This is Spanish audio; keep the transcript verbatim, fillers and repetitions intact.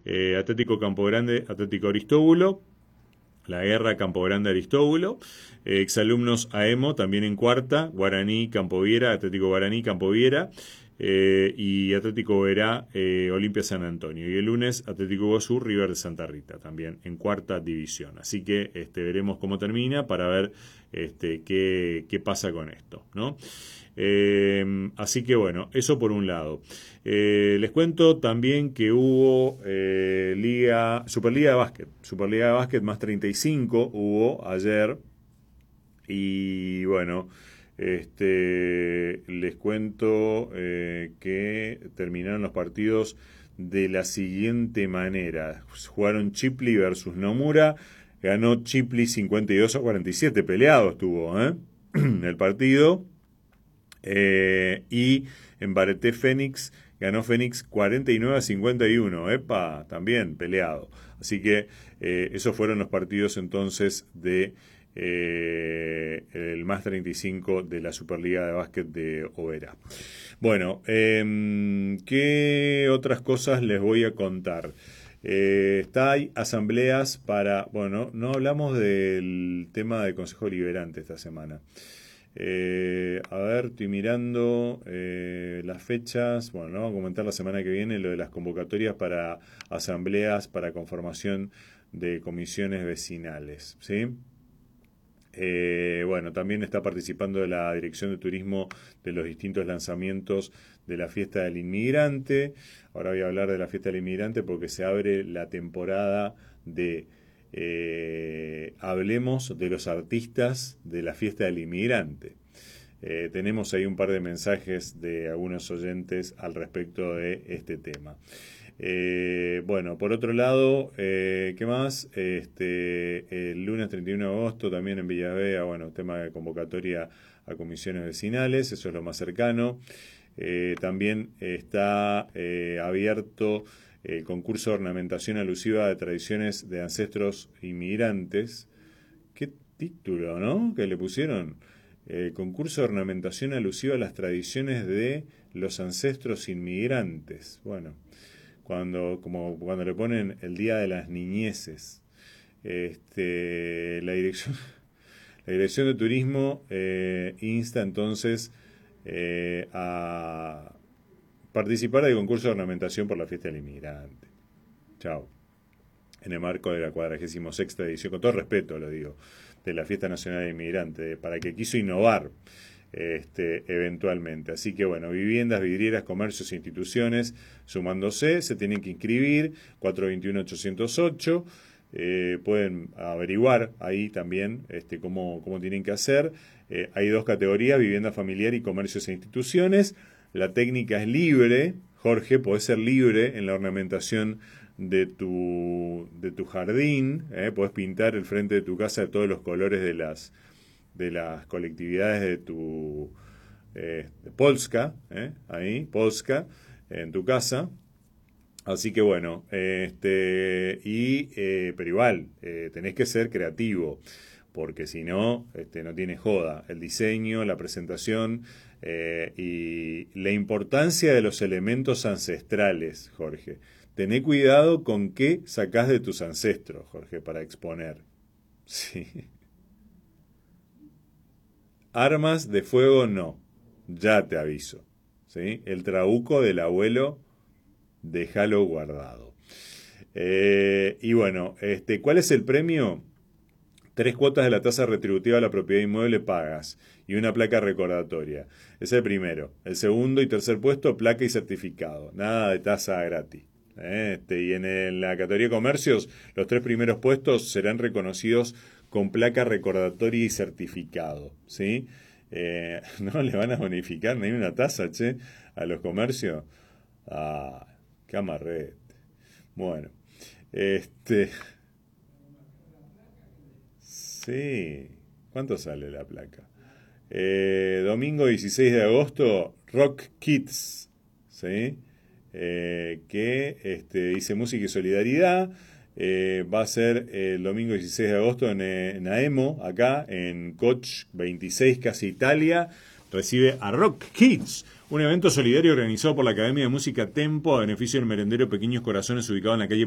eh, Atlético Campo Grande, Atlético Aristóbulo, La Guerra, Campo Grande, Aristóbulo, eh, exalumnos A E M O también en cuarta, Guaraní, Campo Viera, Atlético Guaraní, Campo Viera, eh, y Atlético Verá, eh, Olimpia San Antonio. Y el lunes Atlético Iguazú, River de Santa Rita, también en cuarta división. Así que este, veremos cómo termina para ver este, qué, qué pasa con esto, ¿no? Eh, así que bueno, eso por un lado. Eh, les cuento también que hubo eh, Liga, Superliga de Básquet. Superliga de Básquet más treinta y cinco hubo ayer. Y bueno, este, les cuento eh, que terminaron los partidos de la siguiente manera. Jugaron Chipli versus Nomura. Ganó Chipli cincuenta y dos a cuarenta y siete. Peleado estuvo, ¿eh? el partido. Eh, y en Bareté Fénix ganó Fénix cuarenta y nueve a cincuenta y uno. Epa, también peleado. Así que eh, esos fueron los partidos entonces de eh, el más treinta y cinco de la Superliga de Básquet de Oberá. Bueno, eh, ¿qué otras cosas les voy a contar? Eh, está hay asambleas para... Bueno, no hablamos del tema del Consejo Deliberante esta semana. Eh, a ver, estoy mirando eh, las fechas. Bueno, no vamos a comentar la semana que viene lo de las convocatorias para asambleas para conformación de comisiones vecinales, ¿sí? Eh, bueno, también está participando de la Dirección de Turismo de los distintos lanzamientos de la Fiesta del Inmigrante. Ahora voy a hablar de la Fiesta del Inmigrante porque se abre la temporada de Eh, hablemos de los artistas de la Fiesta del Inmigrante. Eh, tenemos ahí un par de mensajes de algunos oyentes al respecto de este tema. Eh, bueno, por otro lado, eh, ¿qué más? Este, el lunes treinta y uno de agosto también en Villavea, bueno, tema de convocatoria a comisiones vecinales, eso es lo más cercano. Eh, también está eh, abierto el concurso de ornamentación alusiva de tradiciones de ancestros inmigrantes. Qué título, ¿no? Que le pusieron. El concurso de ornamentación alusiva a las tradiciones de los ancestros inmigrantes. Bueno, cuando, como cuando le ponen el Día de las Niñeces. Este, la dirección, la dirección de turismo eh, insta entonces eh, a participar del concurso de ornamentación por la Fiesta del Inmigrante. Chao. En el marco de la cuadragésima sexta edición, con todo respeto lo digo, de la Fiesta Nacional del Inmigrante, para que quiso innovar este, eventualmente. Así que bueno, viviendas, vidrieras, comercios e instituciones sumándose, se tienen que inscribir, cuatro dos uno, ocho cero ocho. Eh, pueden averiguar ahí también este, cómo, cómo tienen que hacer. Eh, hay dos categorías, vivienda familiar y comercios e instituciones. La técnica es libre, Jorge, podés ser libre en la ornamentación de tu, de tu jardín, ¿eh? Podés pintar el frente de tu casa de todos los colores de las, de las colectividades de tu eh, de Polska, ¿eh? Ahí, Polska, en tu casa. Así que bueno, este, y, eh, pero igual, eh, tenés que ser creativo, porque si no, este, no tiene joda. El diseño, la presentación eh, y la importancia de los elementos ancestrales, Jorge. Tené cuidado con qué sacás de tus ancestros, Jorge, para exponer. Sí. Armas de fuego no, ya te aviso. ¿Sí? El trabuco del abuelo, déjalo guardado. Eh, y bueno, este, ¿cuál es el premio? Tres cuotas de la tasa retributiva de la propiedad inmueble pagas y una placa recordatoria. Ese es el primero. El segundo y tercer puesto, placa y certificado. Nada de tasa gratis. Este, y en, el, en la categoría de comercios, los tres primeros puestos serán reconocidos con placa recordatoria y certificado. ¿Sí? Eh, no le van a bonificar ni una tasa, che, a los comercios. Ah, qué amarrete. Bueno, este... Sí, ¿cuánto sale la placa? Eh, domingo dieciséis de agosto, Rock Kids, ¿sí? Eh, que este, dice música y solidaridad. Eh, va a ser el domingo dieciséis de agosto en, en A E M O, acá en Coach veintiséis, Casa Italia. Recibe a Rock Kids, un evento solidario organizado por la Academia de Música Tempo a beneficio del merendero Pequeños Corazones, ubicado en la calle